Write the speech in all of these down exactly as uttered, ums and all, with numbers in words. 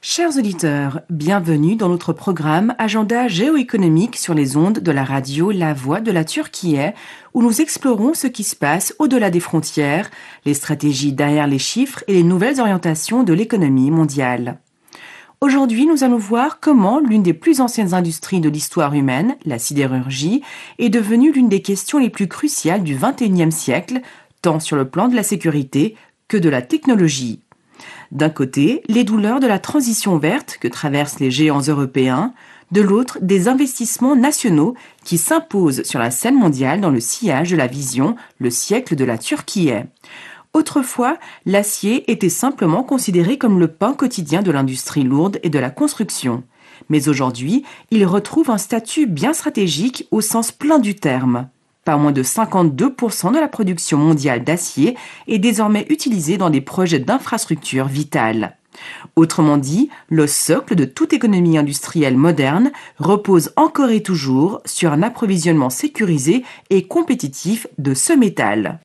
Chers auditeurs, bienvenue dans notre programme Agenda géoéconomique sur les ondes de la radio La Voix de la Turquie, où nous explorons ce qui se passe au-delà des frontières, les stratégies derrière les chiffres et les nouvelles orientations de l'économie mondiale. Aujourd'hui, nous allons voir comment l'une des plus anciennes industries de l'histoire humaine, la sidérurgie, est devenue l'une des questions les plus cruciales du vingt et unième siècle, tant sur le plan de la sécurité que de la technologie. D'un côté, les douleurs de la transition verte que traversent les géants européens, de l'autre, des investissements nationaux qui s'imposent sur la scène mondiale dans le sillage de la vision « Le siècle de la Turquie ». Autrefois, l'acier était simplement considéré comme le pain quotidien de l'industrie lourde et de la construction. Mais aujourd'hui, il retrouve un statut bien stratégique au sens plein du terme. Pas moins de cinquante-deux pour cent de la production mondiale d'acier est désormais utilisée dans des projets d'infrastructures vitales. Autrement dit, le socle de toute économie industrielle moderne repose encore et toujours sur un approvisionnement sécurisé et compétitif de ce métal.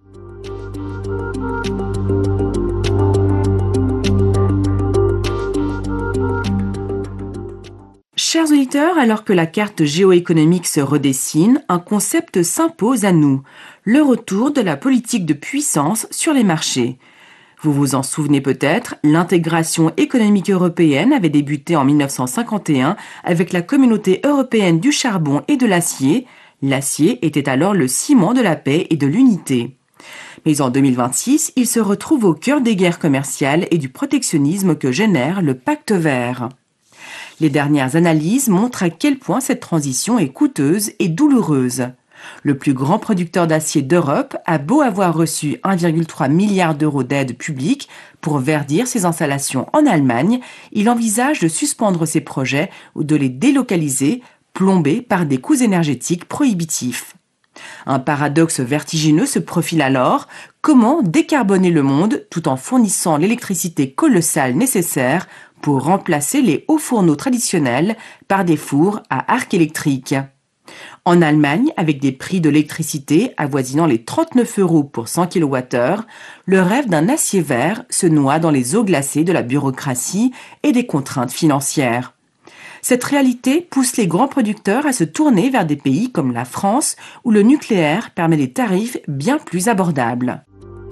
Chers auditeurs, alors que la carte géoéconomique se redessine, un concept s'impose à nous, le retour de la politique de puissance sur les marchés. Vous vous en souvenez peut-être, l'intégration économique européenne avait débuté en mille neuf cent cinquante et un avec la Communauté européenne du charbon et de l'acier. L'acier était alors le ciment de la paix et de l'unité. Mais en deux mille vingt-six, il se retrouve au cœur des guerres commerciales et du protectionnisme que génère le Pacte vert. Les dernières analyses montrent à quel point cette transition est coûteuse et douloureuse. Le plus grand producteur d'acier d'Europe a beau avoir reçu un virgule trois milliard d'euros d'aide publique pour verdir ses installations en Allemagne, il envisage de suspendre ses projets ou de les délocaliser, plombés par des coûts énergétiques prohibitifs. Un paradoxe vertigineux se profile alors. Comment décarboner le monde tout en fournissant l'électricité colossale nécessaire pour remplacer les hauts fourneaux traditionnels par des fours à arc électrique? En Allemagne, avec des prix de l'électricité avoisinant les trente-neuf euros pour cent kilowattheures, le rêve d'un acier vert se noie dans les eaux glacées de la bureaucratie et des contraintes financières. Cette réalité pousse les grands producteurs à se tourner vers des pays comme la France, où le nucléaire permet des tarifs bien plus abordables.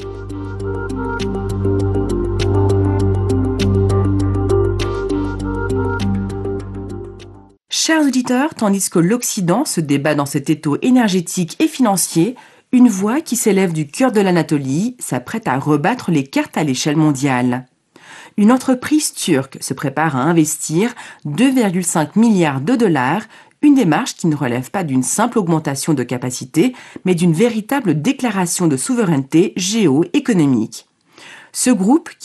Chers auditeurs, tandis que l'Occident se débat dans cet étau énergétique et financier, une voix qui s'élève du cœur de l'Anatolie s'apprête à rebattre les cartes à l'échelle mondiale. Une entreprise turque se prépare à investir deux virgule cinq milliards de dollars, une démarche qui ne relève pas d'une simple augmentation de capacité, mais d'une véritable déclaration de souveraineté géoéconomique. Ce groupe,